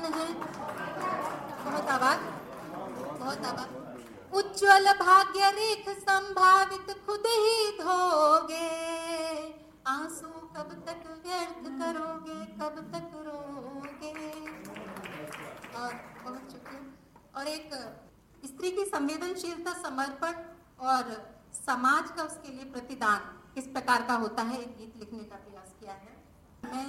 बहुत आवाज, बहुत आवाज। उज्ज्वल भाग्य रेख संभावित खुद ही धोगे, आंसू कब तक व्यर्थ करोगे, कब तक रोगे। और बहुत शुक्रिया। और एक स्त्री की संवेदनशीलता, समर्पण और समाज का उसके लिए प्रतिदान किस प्रकार का होता है, एक गीत लिखने का प्रयास किया है।